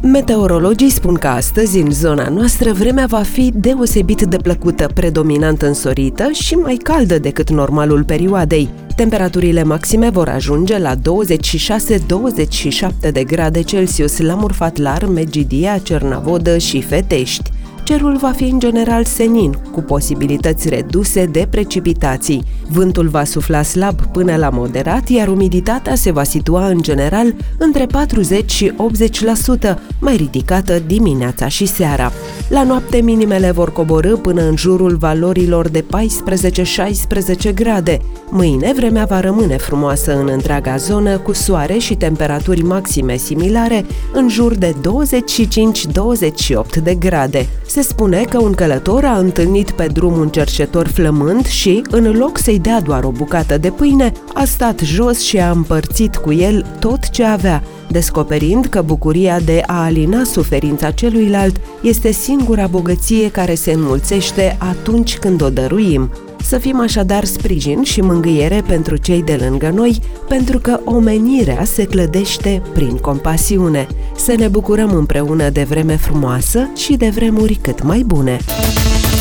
Meteorologii spun că astăzi, în zona noastră, vremea va fi deosebit de plăcută, predominant însorită și mai caldă decât normalul perioadei. Temperaturile maxime vor ajunge la 26-27 de grade Celsius la Murfatlar, Megidia, Cernavodă și Fetești. Cerul va fi în general senin, cu posibilități reduse de precipitații. Vântul va sufla slab până la moderat, iar umiditatea se va situa în general între 40 și 80%, mai ridicată dimineața și seara. La noapte, minimele vor coborî până în jurul valorilor de 14-16 grade. Mâine, vremea va rămâne frumoasă în întreaga zonă, cu soare și temperaturi maxime similare, în jur de 25-28 de grade. Se spune că un călător a întâlnit pe drum un cerșetor flămând și, în loc să-i dea doar o bucată de pâine, a stat jos și a împărțit cu el tot ce avea, descoperind că bucuria de a alina suferința celuilalt este singura bogăție care se înmulțește atunci când o dăruim. Să fim așadar sprijin și mângâiere pentru cei de lângă noi, pentru că omenirea se clădește prin compasiune. Să ne bucurăm împreună de vreme frumoasă și de vremuri cât mai bune!